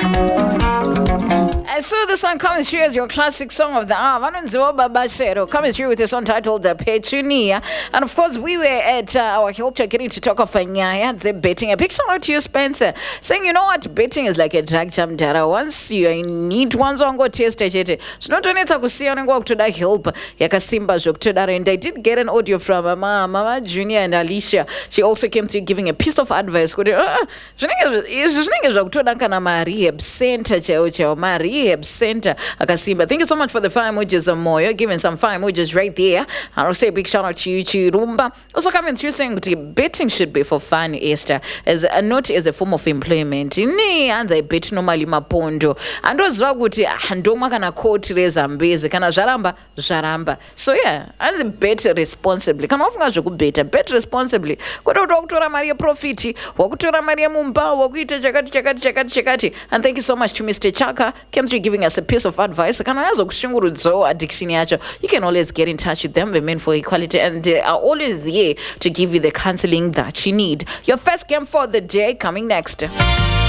So this song coming through as your classic song of the hour. Vanonziwa Babashero coming through with a song titled Petunia. And of course, we were at our health check getting to talk of the betting. A big shout out to you, Spencer, saying, you know what, betting is like a drug jam data. Once you are in need, once on go test it. So not only to see on go to that help, Yakasimba Joktoda. And I did get an audio from Mama Junior and Alicia. She also came through giving a piece of advice. Rehab Center Akasimba. Thank you so much for the 5 emojis of Moyo. Giving some 5 emojis right there. And I'll say a big shout out to you, Chirumba. Also coming through saying betting should be for fun, Esther, as not as a form of employment. Ni anza bet normally mapondo. And those waguti handoma kana court reza mbezi kana jaramba. So yeah, anza bet responsibly. Kana wafunga joku bet responsibly. Kwa Dr. Maria Profiti, wakutora Maria Mumba, wakuita chakati. And thank you so much to Mr. Chaka. Came through giving us a piece of advice. You can always get in touch with them, Women for Equality, and they are always there to give you the counseling that you need. Your first game for the day coming next.